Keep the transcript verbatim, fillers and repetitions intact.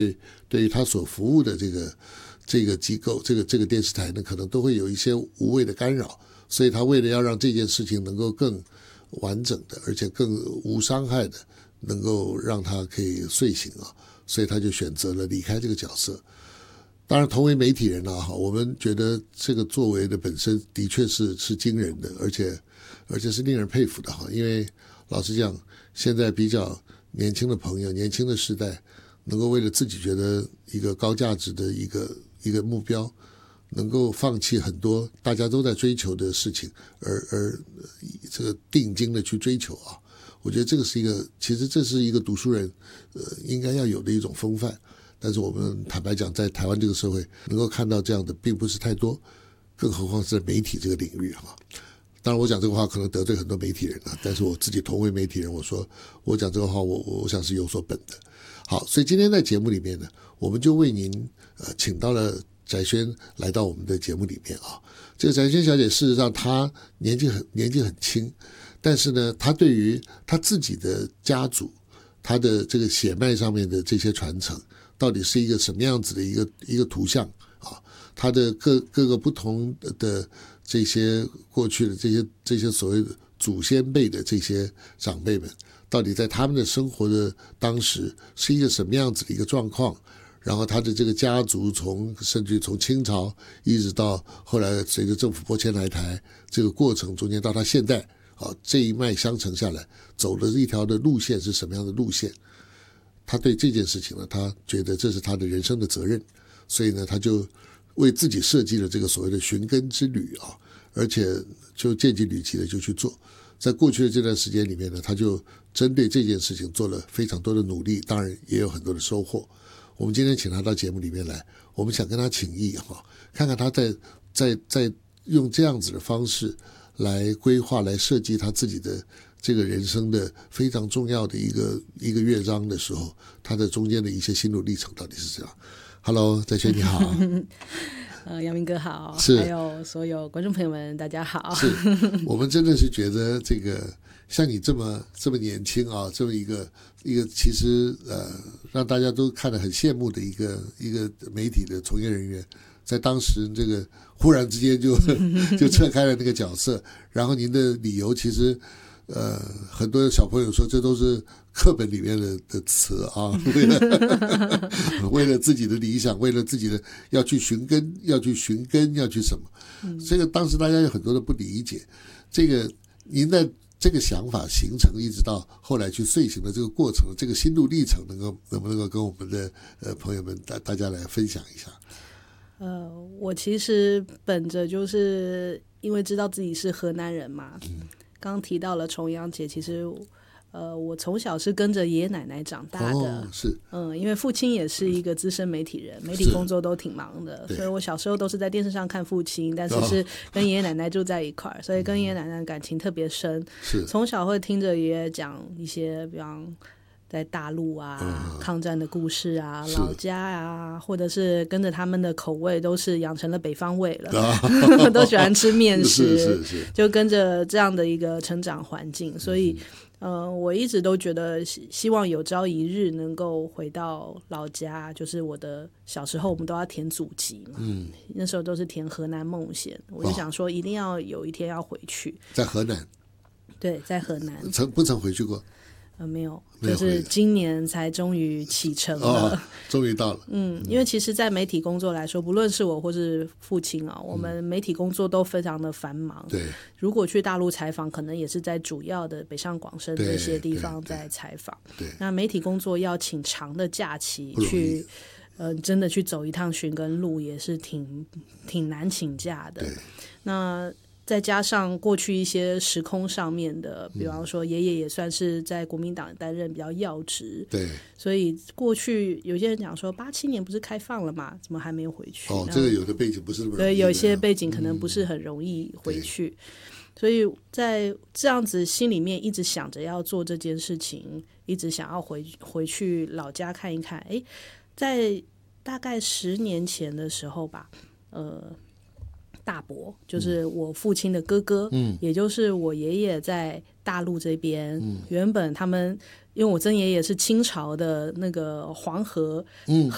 对对于他所服务的这个这个机构，这个这个电视台呢，可能都会有一些无谓的干扰，所以他为了要让这件事情能够更完整的，而且更无伤害的，能够让他可以遂行啊，所以他就选择了离开这个角色。当然，同为媒体人啊，我们觉得这个作为的本身的确是是惊人的，而且而且是令人佩服的哈。因为老实讲，现在比较年轻的朋友、年轻的时代，能够为了自己觉得一个高价值的一个一个目标，能够放弃很多大家都在追求的事情，而而这个定睛的去追求啊，我觉得这个是一个，其实这是一个读书人呃应该要有的一种风范。但是我们坦白讲，在台湾这个社会能够看到这样的并不是太多，更何况是在媒体这个领域哈。当然我讲这个话可能得罪很多媒体人了，但是我自己同为媒体人，我说我讲这个话我我想是有所本的。好，所以今天在节目里面呢，我们就为您呃请到了翟轩来到我们的节目里面啊。这个翟轩小姐事实上她年纪很年纪很轻，但是呢，她对于她自己的家族，她的这个血脉上面的这些传承，到底是一个什么样子的一个一个图像啊？他的各各个不同的这些过去的这些这些所谓的祖先辈的这些长辈们，到底在他们的生活的当时是一个什么样子的一个状况？然后他的这个家族从甚至从清朝一直到后来随着政府拨迁来台这个过程中间，到他现在啊这一脉相承下来走的一条的路线是什么样的路线？他对这件事情呢，他觉得这是他的人生的责任，所以呢，他就为自己设计了这个所谓的寻根之旅啊，而且就渐进履期的就去做。在过去的这段时间里面呢，他就针对这件事情做了非常多的努力，当然也有很多的收获。我们今天请他到节目里面来，我们想跟他请益哈，看看他在在在用这样子的方式来规划、来设计他自己的这个人生的非常重要的一个一个乐章的时候，他的中间的一些心路历程到底是这样。Hello， 翟轩你好。 呃，阳明哥好， 是， 还有所有观众朋友们，大家好。 是，我们真的是觉得这个像你这么这么年轻啊，这么一个一个其实呃让大家都看得很羡慕的一个一个媒体的从业人员，在当时这个忽然之间就就撤开了那个角色，然后您的理由其实。呃，很多小朋友说这都是课本里面的的词啊，为了为了自己的理想，为了自己的要去寻根，要去寻根，要去什么？嗯、这个当时大家有很多的不理解。这个您的这个想法形成，一直到后来去遂行的这个过程，这个心路历程，能够能不能够跟我们的呃朋友们大大家来分享一下？ 呃，我其实本着就是因为知道自己是河南人嘛。嗯，刚刚提到了重阳节，其实呃，我从小是跟着爷爷奶奶长大的。 哦，是， 嗯，因为父亲也是一个资深媒体人，媒体工作都挺忙的，所以我小时候都是在电视上看父亲，但是是跟爷爷奶奶住在一块儿，所以跟爷爷奶奶感情特别深。是，从小会听着爷爷讲一些，比方在大陆啊、嗯、抗战的故事啊、老家啊，或者是跟着他们的口味都是养成了北方味了，啊、都喜欢吃面食，是是是，就跟着这样的一个成长环境，所以、嗯、呃，我一直都觉得希望有朝一日能够回到老家，就是我的小时候我们都要填祖籍嘛，嗯，那时候都是填河南孟县，我就想说一定要有一天要回去。 在河南？ 对，在河南。 曾不曾回去过？ 呃，没有，就是今年才终于启程了， 哦，终于到了。 嗯，因为其实，在媒体工作来说，不论是我或是父亲啊，我们媒体工作都非常的繁忙。对，如果去大陆采访，可能也是在主要的北上广深这些地方在采访。对，那媒体工作要请长的假期去，呃，真的去走一趟寻根路，也是挺挺难请假的。对，那。再加上过去一些时空上面的，比方说爷爷也算是在国民党担任比较要职，对，所以过去有些人讲说八七年不是开放了嘛，怎么还没有回去？哦， 这个有的背景不是那么容易， 对，有些背景可能不是很容易回去，嗯、所以在这样子心里面一直想着要做这件事情，一直想要回回去老家看一看。哎，在大概十年前的时候吧，呃。大伯就是我父亲的哥哥，嗯，也就是我爷爷在大陆这边，嗯，原本他们因为我曾爷爷是清朝的那个黄河，嗯，